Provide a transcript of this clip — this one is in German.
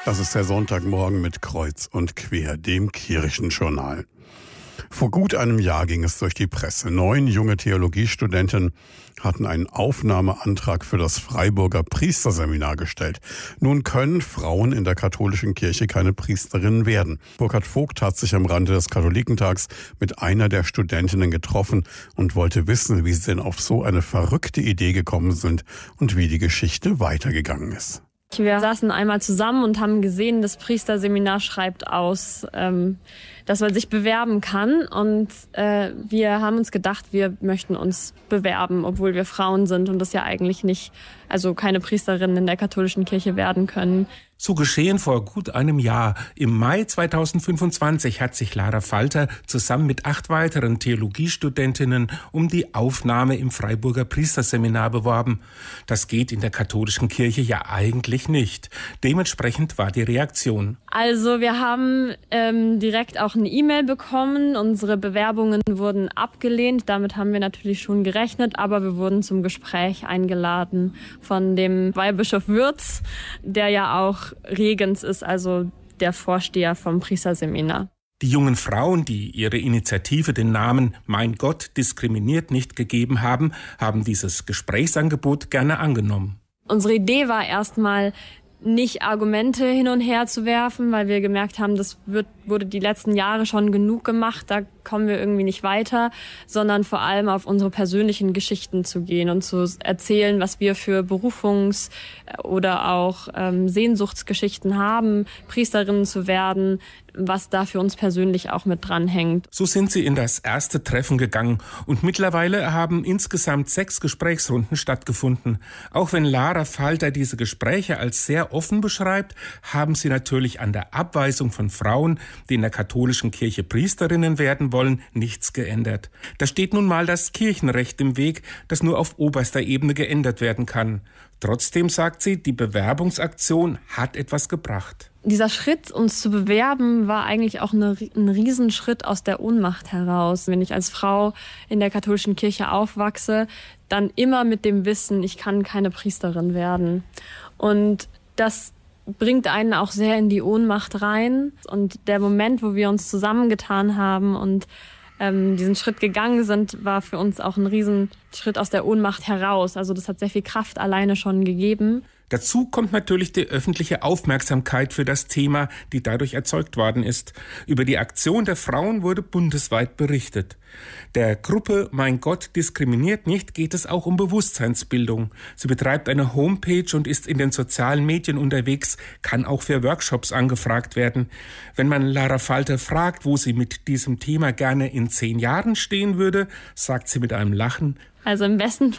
Das ist der Sonntagmorgen mit Kreuz und Quer, dem Kirchenjournal. Vor gut einem Jahr ging es durch die Presse. 9 junge Theologiestudenten hatten einen Aufnahmeantrag für das Freiburger Priesterseminar gestellt. Nun können Frauen in der katholischen Kirche keine Priesterinnen werden. Burkhard Vogt hat sich am Rande des Katholikentags mit einer der Studentinnen getroffen und wollte wissen, wie sie denn auf so eine verrückte Idee gekommen sind und wie die Geschichte weitergegangen ist. Wir saßen einmal zusammen und haben gesehen, das Priesterseminar schreibt aus, dass man sich bewerben kann. Und wir haben uns gedacht, wir möchten uns bewerben, obwohl wir Frauen sind und das ja eigentlich nicht, also keine Priesterinnen in der katholischen Kirche werden können. So geschehen vor gut einem Jahr. Im Mai 2025 hat sich Lara Falter zusammen mit 8 weiteren Theologiestudentinnen um die Aufnahme im Freiburger Priesterseminar beworben. Das geht in der katholischen Kirche ja eigentlich nicht. Dementsprechend war die Reaktion. Also wir haben direkt auch eine E-Mail bekommen. Unsere Bewerbungen wurden abgelehnt. Damit haben wir natürlich schon gerechnet, aber wir wurden zum Gespräch eingeladen von dem Weihbischof Würz, der ja auch Regens ist, also der Vorsteher vom Priesterseminar. Die jungen Frauen, die ihre Initiative den Namen Mein Gott diskriminiert nicht gegeben haben, haben dieses Gesprächsangebot gerne angenommen. Unsere Idee war erstmal, nicht Argumente hin und her zu werfen, weil wir gemerkt haben, das wurde die letzten Jahre schon genug gemacht, da kommen wir irgendwie nicht weiter, sondern vor allem auf unsere persönlichen Geschichten zu gehen und zu erzählen, was wir für Berufungs- oder auch Sehnsuchtsgeschichten haben, Priesterinnen zu werden, was da für uns persönlich auch mit dranhängt. So sind sie in das erste Treffen gegangen und mittlerweile haben insgesamt 6 Gesprächsrunden stattgefunden. Auch wenn Lara Falter diese Gespräche als sehr offen beschreibt, haben sie natürlich an der Abweisung von Frauen, die in der katholischen Kirche Priesterinnen werden wollen, nichts geändert. Da steht nun mal das Kirchenrecht im Weg, das nur auf oberster Ebene geändert werden kann. Trotzdem sagt sie, die Bewerbungsaktion hat etwas gebracht. Dieser Schritt, uns zu bewerben, war eigentlich auch ein Riesenschritt aus der Ohnmacht heraus. Wenn ich als Frau in der katholischen Kirche aufwachse, dann immer mit dem Wissen, ich kann keine Priesterin werden. Und das bringt einen auch sehr in die Ohnmacht rein. Und der Moment, wo wir uns zusammengetan haben und diesen Schritt gegangen sind, war für uns auch ein Riesenschritt aus der Ohnmacht heraus. Also das hat sehr viel Kraft alleine schon gegeben. Dazu kommt natürlich die öffentliche Aufmerksamkeit für das Thema, die dadurch erzeugt worden ist. Über die Aktion der Frauen wurde bundesweit berichtet. Der Gruppe Mein Gott diskriminiert nicht geht es auch um Bewusstseinsbildung. Sie betreibt eine Homepage und ist in den sozialen Medien unterwegs, kann auch für Workshops angefragt werden. Wenn man Lara Falter fragt, wo sie mit diesem Thema gerne in 10 Jahren stehen würde, sagt sie mit einem Lachen: Also im besten